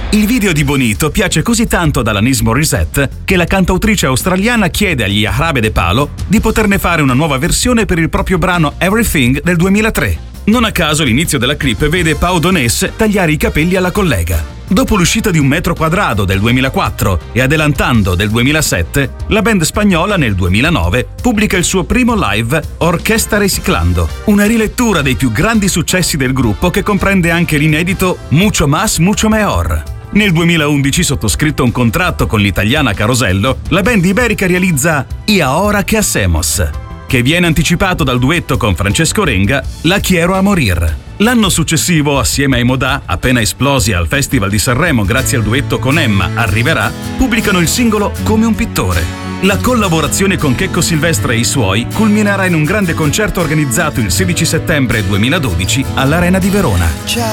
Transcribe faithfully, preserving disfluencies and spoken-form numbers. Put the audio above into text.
Il video di Bonito piace così tanto ad Alanis Morissette che la cantautrice australiana chiede agli Jarabe de Palo di poterne fare una nuova versione per il proprio brano Everything del duemilatré. Non a caso l'inizio della clip vede Pau Donés tagliare i capelli alla collega. Dopo l'uscita di Un metro quadrado del duemilaquattro e Adelantando del duemilasette, la band spagnola nel duemilanove pubblica il suo primo live Orquesta Reciclando, una rilettura dei più grandi successi del gruppo che comprende anche l'inedito Mucho Más, Mucho Mejor. Nel duemilaundici, sottoscritto un contratto con l'italiana Carosello, la band iberica realizza Y ahora que hacemos, che viene anticipato dal duetto con Francesco Renga, La quiero a morir. L'anno successivo, assieme ai Modà, appena esplosi al Festival di Sanremo grazie al duetto con Emma Arriverà, pubblicano il singolo Come un pittore. La collaborazione con Checco Silvestre e i suoi culminerà in un grande concerto organizzato il sedici settembre duemiladodici all'Arena di Verona.